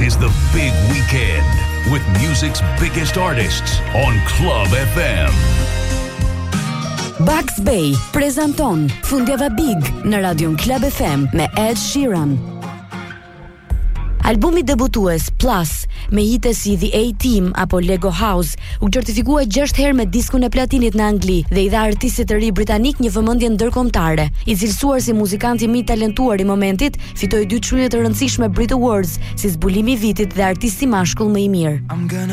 is the big weekend with music's biggest artists on Club FM. Bugs Bay prezanton Fundjava Big në Radion Club FM me Ed Sheeran. Albumi debutues Plus me hite si The A-Team apo Lego House u certifikua 6 herë me diskun e platinit në Angli dhe i dha artistit të ri britanik një vëmendje ndërkombëtare. I cilësuar si muzikanti më i talentuar i momentit, fitoi 2 çmimet të rëndësishme Brit Awards si zbulimi i vitit dhe artisti mashkull më i mirë.